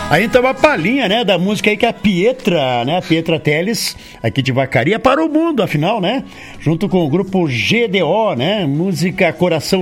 Aí então uma palhinha, né, da música aí que a Pietra, né, a Pietra Teles, aqui de Vacaria, para o mundo, afinal, né, junto com o grupo GDO, né, música Coração